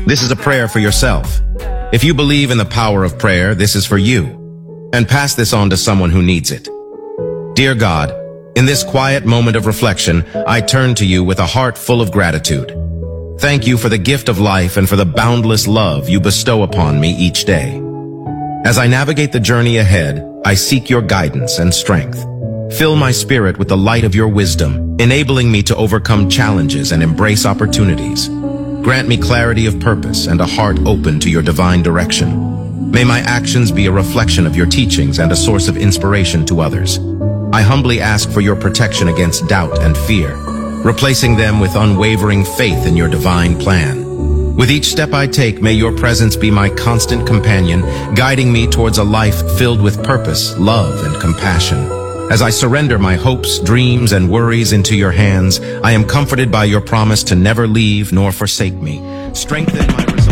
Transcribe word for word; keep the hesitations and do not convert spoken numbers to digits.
This is a prayer for yourself. If you believe in the power of prayer, this is for you. And pass this on to someone who needs it. Dear God, in this quiet moment of reflection, I turn to you with a heart full of gratitude. Thank you for the gift of life and for the boundless love you bestow upon me each day. As I navigate the journey ahead, I seek your guidance and strength. Fill my spirit with the light of your wisdom, enabling me to overcome challenges and embrace opportunities. Grant me clarity of purpose and a heart open to your divine direction. May my actions be a reflection of your teachings and a source of inspiration to others. I humbly ask for your protection against doubt and fear, replacing them with unwavering faith in your divine plan. With each step I take, may your presence be my constant companion, guiding me towards a life filled with purpose, love, and compassion. As I surrender my hopes, dreams, and worries into your hands, I am comforted by your promise to never leave nor forsake me. Strengthen my resilience.